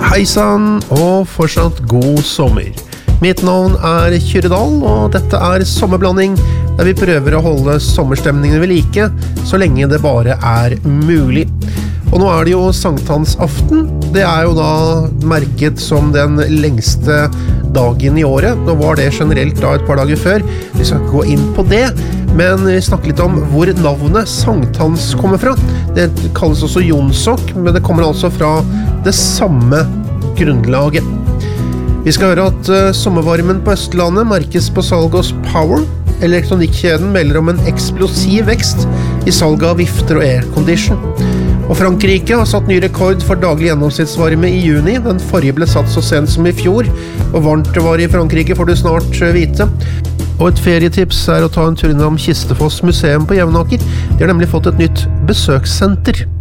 Hei sann, og fortsatt god sommer. Mitt navn Kyrre Dahl, og dette sommerblanding, der vi prøver å holde sommerstemningen ved like, så lenge det bare mulig. Og nå det jo sankthansaften. Det jo da merket som den lengste dagen i året. Nå var det generelt da et par dager før. Vi skal ikke gå inn på det, men vi snakker litt om hvor navnet sankthans kommer fra. Det kalles også jonsok, men det kommer altså fra det samme grunnlaget. Vi skal høre at sommervarmen på Østlandet merkes på salg hos Power. Elektronikkjeden melder om en eksplosiv vekst i salget av vifter og aircondition. Og Frankrike har satt ny rekord for daglig gjennomsnittsvarme i juni. Den forrige ble satt så sent som i fjor, og varmt det var i Frankrike får du snart vite. Og et ferietips å ta en tur innom Kistefoss museum på Jevnaker. De har nemlig fått et nytt besøkssenter.